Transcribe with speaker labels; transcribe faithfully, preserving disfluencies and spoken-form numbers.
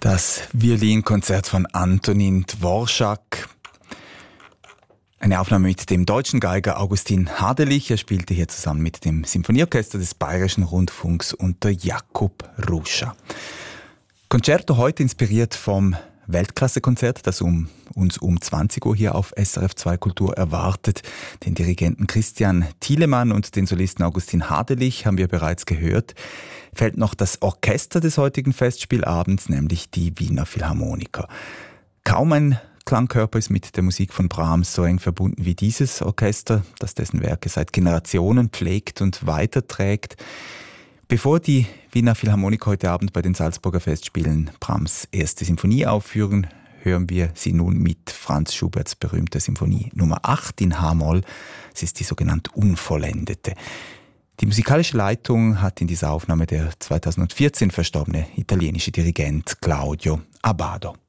Speaker 1: Das Violinkonzert von Antonin Dvorak. Eine Aufnahme mit dem deutschen Geiger Augustin Hadelich. Er spielte hier zusammen mit dem Symphonieorchester des Bayerischen Rundfunks unter Jakub Ruscha. Concerto heute inspiriert vom Weltklasse-Konzert, das um, uns um zwanzig Uhr hier auf S R F zwei Kultur erwartet. Den Dirigenten Christian Thielemann und den Solisten Augustin Hadelich haben wir bereits gehört. Fällt noch das Orchester des heutigen Festspielabends, nämlich die Wiener Philharmoniker. Kaum ein Klangkörper ist mit der Musik von Brahms so eng verbunden wie dieses Orchester, das dessen Werke seit Generationen pflegt und weiterträgt. Bevor die Wiener Philharmoniker heute Abend bei den Salzburger Festspielen Brahms erste Symphonie aufführen, hören wir sie nun mit Franz Schuberts berühmter Symphonie Nummer acht in H-Moll. Es ist die sogenannte Unvollendete. Die musikalische Leitung hat in dieser Aufnahme der zweitausendvierzehn verstorbene italienische Dirigent Claudio Abbado.